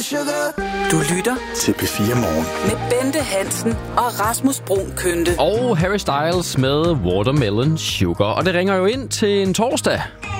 Du lytter til P4 Morgen med Bente Hansen og Rasmus Bruun Kønte. Og Harry Styles med Watermelon Sugar. Og det ringer jo ind til en torsdag.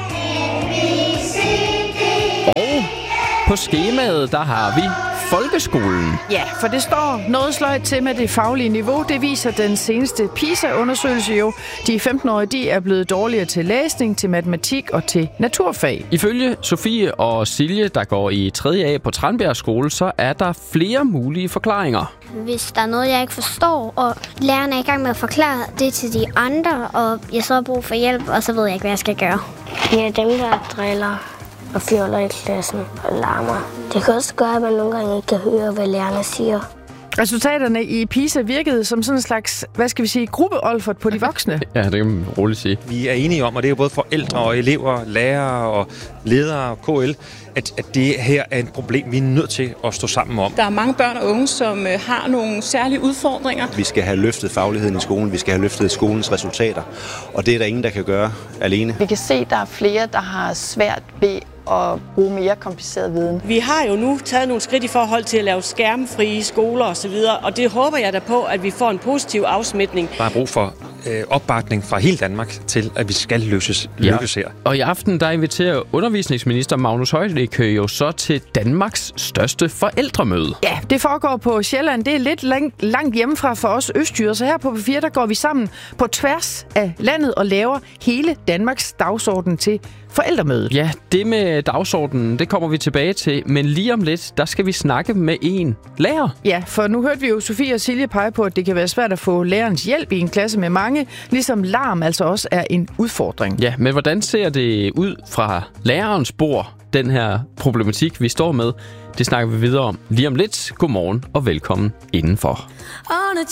Og på skemaet, der har vi folkeskolen. Ja, for det står noget sløjt til med det faglige niveau. Det viser den seneste PISA-undersøgelse jo. De 15-årige, de er blevet dårligere til læsning, til matematik og til naturfag. Ifølge Sofie og Silje, der går i 3. A på Tranbjerg skole, så er der flere mulige forklaringer. Hvis der er noget, jeg ikke forstår, og læreren er i gang med at forklare det til de andre, og jeg så har brug for hjælp, og så ved jeg ikke, hvad jeg skal gøre. Ja, dem der driller og fjoller i klassen og larmer. Det kan også gøre, at man nogle gange ikke kan høre, hvad lærerne siger. Resultaterne i PISA virkede som sådan en slags, gruppeolfert på de voksne. Ja, det kan man roligt sige. Vi er enige om, og det er jo både forældre og elever, lærere og ledere og KL, at det her er et problem, vi er nødt til at stå sammen om. Der er mange børn og unge, som har nogle særlige udfordringer. Vi skal have løftet fagligheden i skolen, vi skal have løftet skolens resultater, og det er der ingen, der kan gøre alene. Vi kan se, at der er flere, der har svært ved at bruge mere kompliceret viden. Vi har jo nu taget nogle skridt i forhold til at lave skærmfrie skoler osv., og det håber jeg da på, at vi får en positiv afsmitning. Der er brug for opbakning fra hele Danmark til, at vi skal lykkes her. Og i aften, der inviterer undervisningsminister Magnus Heunicke jo så til Danmarks største forældremøde. Ja, det foregår på Sjælland. Det er lidt langt hjemmefra for os østjyder, så her på P4, der går vi sammen på tværs af landet og laver hele Danmarks dagsorden til forældremødet. Ja, det med dagsordenen, det kommer vi tilbage til, men lige om lidt, der skal vi snakke med en lærer. Ja, for nu hørte vi jo Sofie og Silje pege på, at det kan være svært at få lærerens hjælp i en klasse med mange, ligesom larm altså også er en udfordring. Ja, men hvordan ser det ud fra lærerens bord, den her problematik, vi står med? Det snakker vi videre om lige om lidt. Godmorgen og velkommen indenfor. On a